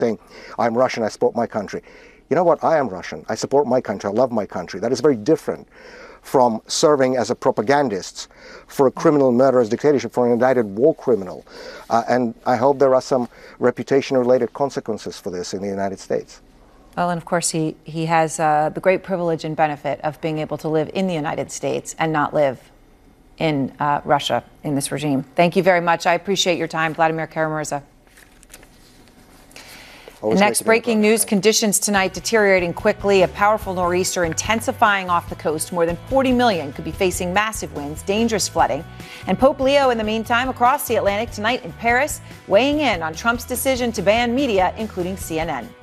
saying, I'm Russian, I support my country. You know what? I am Russian. I support my country. I love my country. That is very different from serving as a propagandist for a criminal murderous dictatorship, for an indicted war criminal. And I hope there are some reputation-related consequences for this in the United States. Well, and of course, he has the great privilege and benefit of being able to live in the United States and not live in Russia, in this regime. Thank you very much. I appreciate your time, Vladimir Kara-Murza. Next breaking news, conditions tonight deteriorating quickly. A powerful nor'easter intensifying off the coast. More than 40 million could be facing massive winds, dangerous flooding. And Pope Leo, in the meantime, across the Atlantic tonight in Paris, weighing in on Trump's decision to ban media, including CNN.